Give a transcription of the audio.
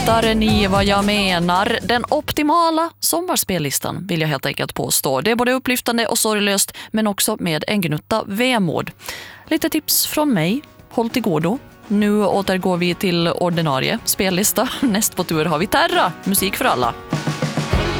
Fattar ni vad jag menar? Den optimala sommarspellistan vill jag helt enkelt påstå. Det är både upplyftande och sorglöst, men också med en gnutta vemod. Lite tips från mig. Håll till godo. Nu återgår vi till ordinarie spellista. Näst på tur har vi Terra, musik för alla.